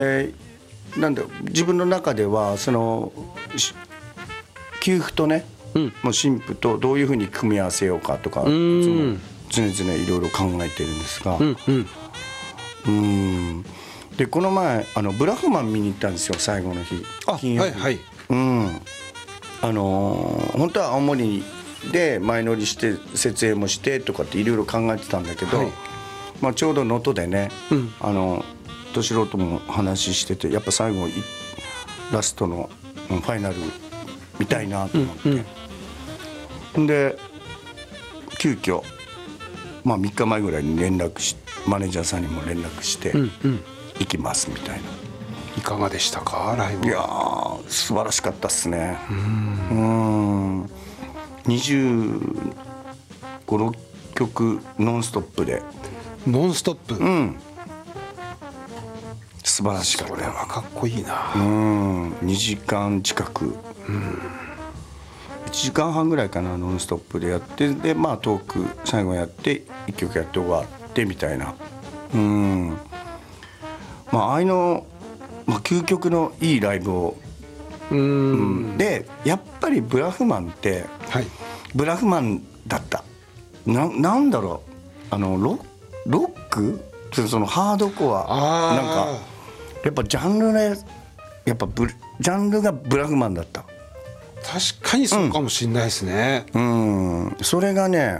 なんだ自分の中ではその給付とね、もう新婦とどういうふうに組み合わせようかとか、いつも常々いろいろ考えてるんですが、でこの前ブラフマン見に行ったんですよ、最後の日、金曜日。はいはい、本当は青森で前乗りして設営もしてとかっていろいろ考えてたんだけど、はい、まあ、ちょうど能登でね、敏郎とも話してて、やっぱ最後ラストのファイナル見たいなと思って、で急遽、まあ、3日前ぐらいにマネージャーさんにも連絡して、行きますみたいな。 いかがでしたか、ライブ？ いやー素晴らしかったっすね。25、6曲ノンストップで。 ノンストップ、 素晴らしかった。 それはかっこいいな。 2時間近く、1時間半ぐらいかな、ノンストップでやって、でまあトーク最後やって1曲やって終わってみたいな。まあああいうの、まあ、究極のいいライブを、でやっぱりブラフマンって、はい、ブラフマンだった。なんだろう、ロック、そのハードコア、なんかやっぱジャンルね、やっぱジャンルがブラフマンだった。 確かにそうかもしれないですね。 それがね、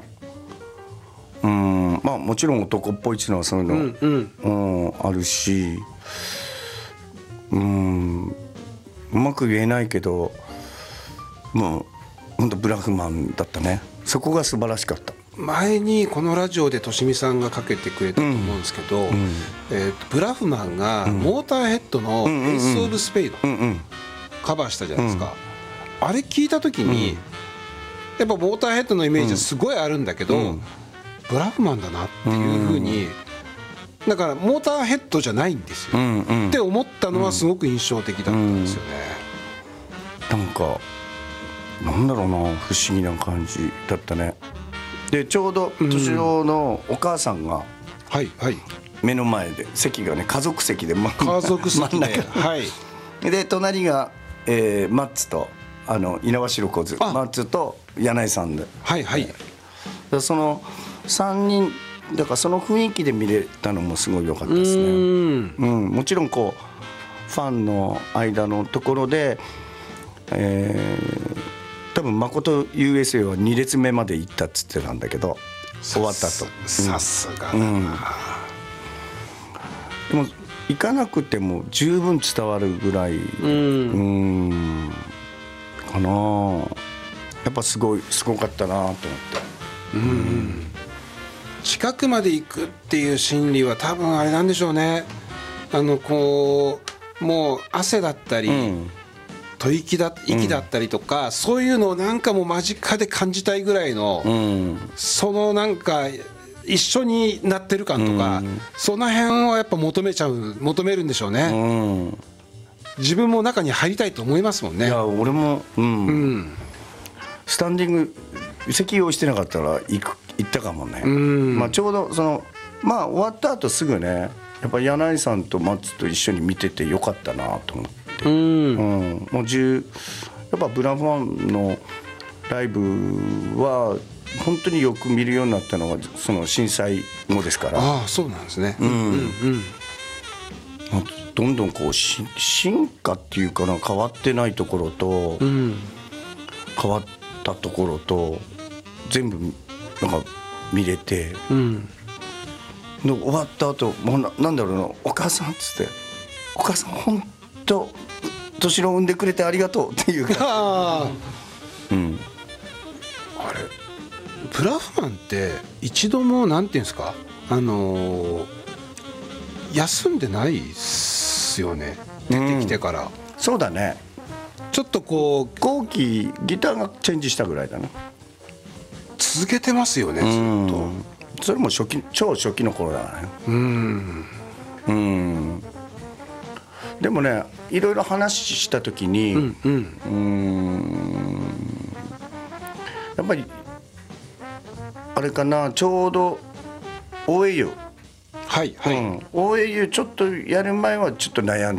まあもちろん男っぽいっていうのはそういうの、あるし、うまく言えないけど、もう本当ブラフマンだったね。そこが素晴らしかった。 前にこのラジオでとしみさんがかけてくれたと思うんですけど、ブラフマンがモーターヘッドの「エース・オブ・スペイド」カバーしたじゃないですか。あれ聞いた時に、やっぱモーターヘッドのイメージはすごいあるんだけど、ブラフマンだなっていうふうに、だからモーターヘッドじゃないんですよ、って思ったのはすごく印象的だったんですよね。 なんかなんだろうな、不思議な感じだったね。でちょうど敏郎のお母さんが目の前で、席がね家族席で、 家族席で、 で隣が、マッツと猪苗代湖ズ、マッツと柳井さんで、その3人だから、その雰囲気で見れたのもすごい良かったですね。もちろんこうファンの間のところで、多分誠 USA は2列目まで行ったっつってたんだけど、終わった後、 さすがだな。 でも行かなくても十分伝わるぐらいかな。やっぱすごかったなと思って。 近くまで行くっていう心理は多分あれなんでしょうね。こうもう汗だったり、息だったりとか、そういうのをなんかもう間近で感じたいぐらいの、そのなんか一緒になってる感とか、その辺をやっぱ求めるんでしょうね。自分も中に入りたいと思いますもんね。 いや俺も、スタンディング席用意してなかったら行ったかもね。まあちょうどそのまあ終わった後すぐね、やっぱ柳井さんと松と一緒に見ててよかったなと思って。もうやっぱブラフマンのライブは本当によく見るようになったのはその震災後ですから。 ああそうなんですね。 どんどんこう進化っていうかな、変わってないところと、変わったところと全部なんか見れて、終わった後もうなんだろうな、お母さんっつって、お母さん本当敏郎産んでくれてありがとうっていうかあれブラフマンって一度もなんていうんですか、休んでないっすよね、出てきてから。 そうだね、 ちょっとこう後期ギターがチェンジしたぐらいだな。 続けてますよね、ずっと。 それも超初期の頃だね。でもね、いろいろ話した時に、やっぱりあれかな、ちょうど OAU はいはい、 OAU ちょっとやる前はちょっと悩んで